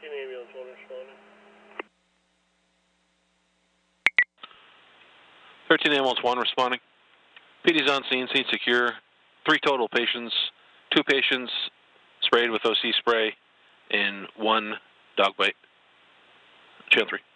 ambulance 1 responding. 13 ambulance 1 responding. PD's on scene, scene secure. 3 total patients. 2 patients sprayed with OC spray and 1 dog bite. Channel 3.